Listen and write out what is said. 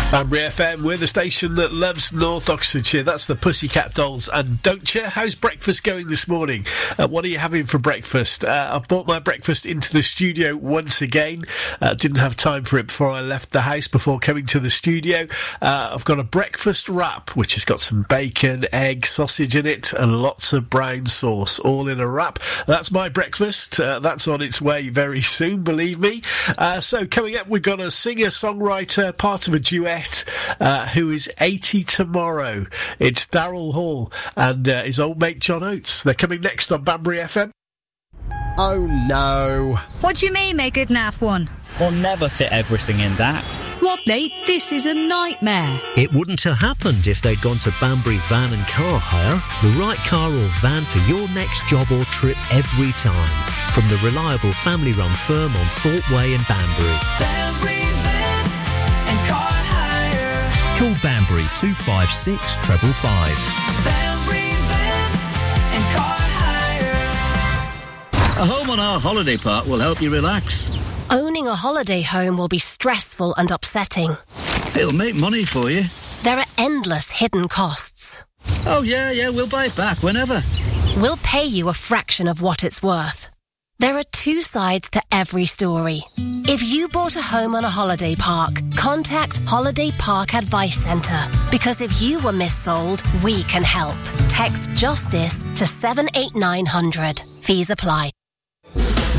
Banbury FM, we're the station that loves North Oxfordshire. That's the Pussycat Dolls and Don't You? How's breakfast going this morning? What are you having for breakfast? I've brought my breakfast into the studio once again. Didn't have time for it before I left the house before coming to the studio. I've got a breakfast wrap, which has got some bacon, egg, sausage in it, and lots of brown sauce, all in a wrap. That's my breakfast. That's on its way very soon, believe me. So coming up, we've got a singer-songwriter, part of a duet, who is 80 tomorrow. It's Daryl Hall and his old mate John Oates. They're coming next on Banbury FM. Oh no. What do you mean, make good enough one? We'll never fit everything in that. Rodney, this is a nightmare. It wouldn't have happened if they'd gone to Banbury Van and Car Hire. The right car or van for your next job or trip every time. From the reliable family-run firm on Thorpe Way in Banbury. Banbury Van and Car Hire. Call Banbury 256 555. Banbury Van and Car Hire. A home on our holiday park will help you relax. Owning a holiday home will be stressful and upsetting. It'll make money for you. There are endless hidden costs. Oh, yeah, we'll buy it back whenever. We'll pay you a fraction of what it's worth. There are two sides to every story. If you bought a home on a holiday park, contact Holiday Park Advice Centre. Because if you were missold, we can help. Text JUSTICE to 78900. Fees apply.